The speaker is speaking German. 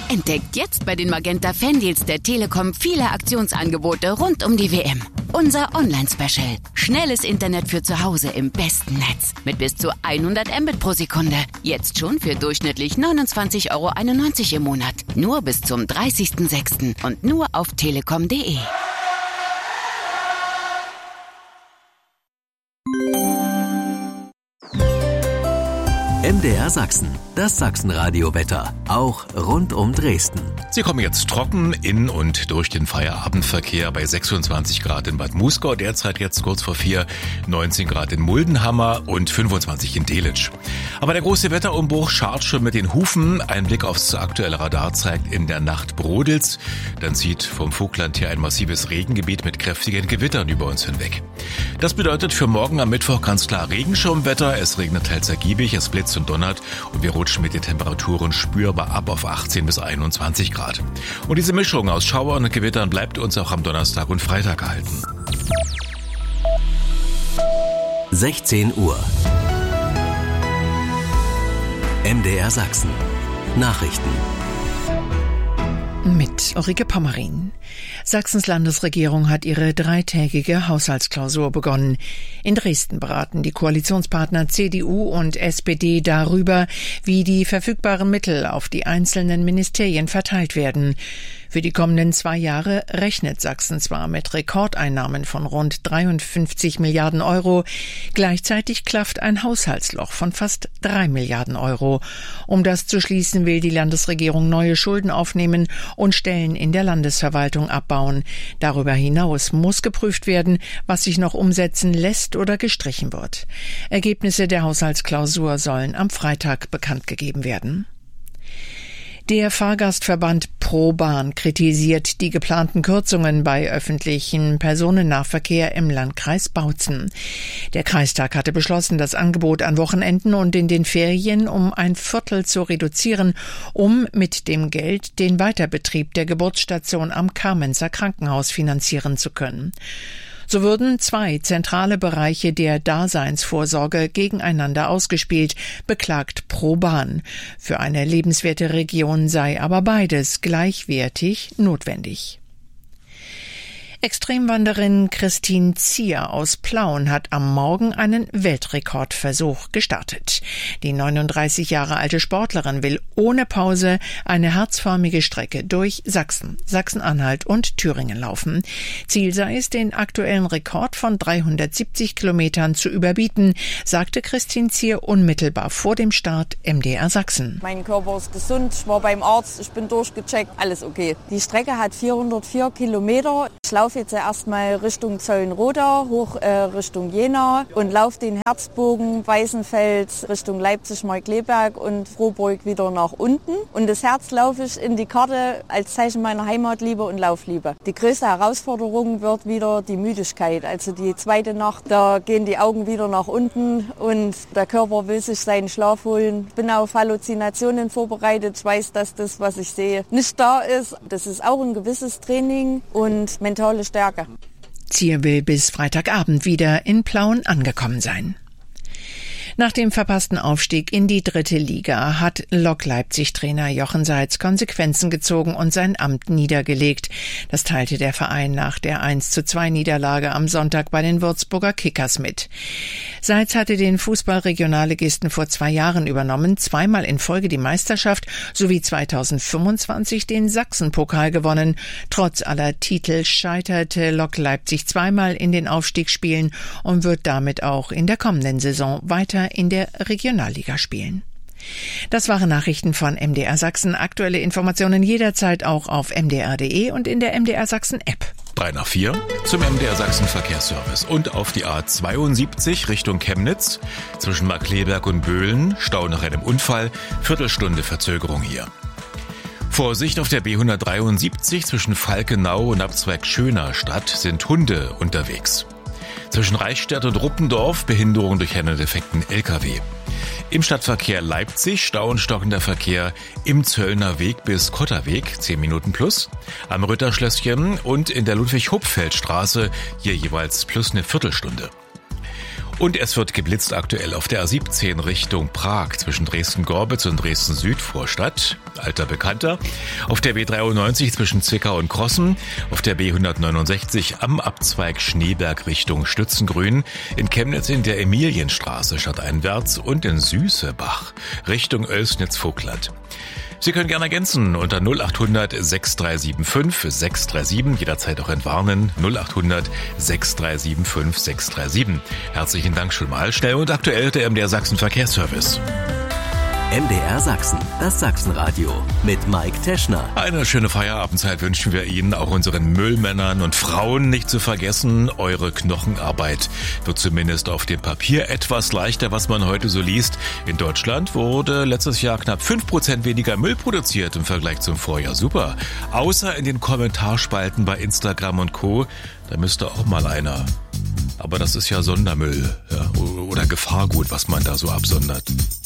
Entdeckt jetzt bei den Magenta Fandeals der Telekom viele Aktionsangebote rund um die WM. Unser Online-Special. Schnelles Internet für zu Hause im besten Netz. Mit bis zu 100 Mbit pro Sekunde. Jetzt schon für durchschnittlich 29,91 € im Monat. Nur bis zum 30.06. und nur auf telekom.de. MDR Sachsen, das Sachsenradio-Wetter, auch rund um Dresden. Sie kommen jetzt trocken in und durch den Feierabendverkehr bei 26 Grad in Bad Muskau, derzeit jetzt kurz vor 4, 19 Grad in Muldenhammer und 25 in Delitzsch. Aber der große Wetterumbruch scharrt schon mit den Hufen. Ein Blick aufs aktuelle Radar zeigt, in der Nacht brodelt's. Dann zieht vom Vogtland her ein massives Regengebiet mit kräftigen Gewittern über uns hinweg. Das bedeutet für morgen am Mittwoch ganz klar Regenschirmwetter. Es regnet teils ergiebig, es blitzt und donnert und wir rutschen mit den Temperaturen spürbar ab auf 18 bis 21 Grad. Und diese Mischung aus Schauern und Gewittern bleibt uns auch am Donnerstag und Freitag erhalten. 16 Uhr. MDR Sachsen. Nachrichten. Mit Ulrike Pommerin. Sachsens Landesregierung hat ihre 3-tägige Haushaltsklausur begonnen. In Dresden beraten die Koalitionspartner CDU und SPD darüber, wie die verfügbaren Mittel auf die einzelnen Ministerien verteilt werden. Für die kommenden 2 Jahre rechnet Sachsen zwar mit Rekordeinnahmen von rund 53 Milliarden €, gleichzeitig klafft ein Haushaltsloch von fast 3 Milliarden €. Um das zu schließen, will die Landesregierung neue Schulden aufnehmen und Stellen in der Landesverwaltung abbauen. Darüber hinaus muss geprüft werden, was sich noch umsetzen lässt oder gestrichen wird. Ergebnisse der Haushaltsklausur sollen am Freitag bekannt gegeben werden. Der Fahrgastverband ProBahn kritisiert die geplanten Kürzungen bei öffentlichen Personennahverkehr im Landkreis Bautzen. Der Kreistag hatte beschlossen, das Angebot an Wochenenden und in den Ferien um 1/4 zu reduzieren, um mit dem Geld den Weiterbetrieb der Geburtsstation am Kamenzer Krankenhaus finanzieren zu können. So würden 2 zentrale Bereiche der Daseinsvorsorge gegeneinander ausgespielt, beklagt ProBahn. Für eine lebenswerte Region sei aber beides gleichwertig notwendig. Extremwanderin Christine Zier aus Plauen hat am Morgen einen Weltrekordversuch gestartet. Die 39 Jahre alte Sportlerin will ohne Pause eine herzförmige Strecke durch Sachsen, Sachsen-Anhalt und Thüringen laufen. Ziel sei es, den aktuellen Rekord von 370 Kilometern zu überbieten, sagte Christine Zier unmittelbar vor dem Start MDR Sachsen. Mein Körper ist gesund, ich war beim Arzt, ich bin durchgecheckt, alles okay. Die Strecke hat 404 Kilometer. Ich laufe jetzt erstmal Richtung Zöllenroda, hoch Richtung Jena und laufe den Herzbogen Weißenfels Richtung Leipzig, Markkleeberg und Frohburg wieder nach unten. Und das Herz laufe ich in die Karte als Zeichen meiner Heimatliebe und Laufliebe. Die größte Herausforderung wird wieder die Müdigkeit. Also die zweite Nacht, da gehen die Augen wieder nach unten und der Körper will sich seinen Schlaf holen. Ich bin auf Halluzinationen vorbereitet. Ich weiß, dass das, was ich sehe, nicht da ist. Das ist auch ein gewisses Training und mentale Stärke. Zier will bis Freitagabend wieder in Plauen angekommen sein. Nach dem verpassten Aufstieg in die 3. Liga hat Lok Leipzig-Trainer Jochen Seitz Konsequenzen gezogen und sein Amt niedergelegt. Das teilte der Verein nach der 1:2-Niederlage am Sonntag bei den Würzburger Kickers mit. Seitz hatte den Fußball-Regionalligisten vor 2 Jahren übernommen, 2-mal in Folge die Meisterschaft sowie 2025 den Sachsenpokal gewonnen. Trotz aller Titel scheiterte Lok Leipzig 2-mal in den Aufstiegsspielen und wird damit auch in der kommenden Saison weiter in der Regionalliga spielen. Das waren Nachrichten von MDR Sachsen. Aktuelle Informationen jederzeit auch auf mdr.de und in der MDR Sachsen App. 3 nach 4 zum MDR Sachsen Verkehrsservice und auf die A72 Richtung Chemnitz zwischen Markkleeberg und Böhlen, Stau nach einem Unfall, Viertelstunde Verzögerung hier. Vorsicht auf der B173 zwischen Falkenau und Abzweig Schönerstadt sind Hunde unterwegs. Zwischen Reichstadt und Ruppendorf Behinderung durch einen defekten LKW. Im Stadtverkehr Leipzig Stau und stockender Verkehr im Zöllner Weg bis Kotterweg, 10 Minuten plus, am Rütterschlösschen und in der Ludwig-Hupfeld-Straße hier jeweils plus eine Viertelstunde. Und es wird geblitzt aktuell auf der A17 Richtung Prag zwischen Dresden-Gorbitz und Dresden-Südvorstadt. Alter Bekannter. Auf der B93 zwischen Zwickau und Krossen. Auf der B169 am Abzweig Schneeberg Richtung Stützengrün. In Chemnitz in der Emilienstraße stadteinwärts und in Süßebach Richtung Oelsnitz-Vogtland. Sie können gerne ergänzen unter 0800 6375 637, jederzeit auch entwarnen, 0800 6375 637. Herzlichen Dank schon mal. Schnell und aktuell der MDR Sachsen Verkehrsservice. MDR Sachsen, das Sachsenradio mit Mike Teschner. Eine schöne Feierabendzeit wünschen wir Ihnen, auch unseren Müllmännern und Frauen nicht zu vergessen. Eure Knochenarbeit wird zumindest auf dem Papier etwas leichter, was man heute so liest. In Deutschland wurde letztes Jahr knapp 5% weniger Müll produziert im Vergleich zum Vorjahr. Super. Außer in den Kommentarspalten bei Instagram und Co. Da müsste auch mal einer. Aber das ist ja Sondermüll, ja, oder Gefahrgut, was man da so absondert.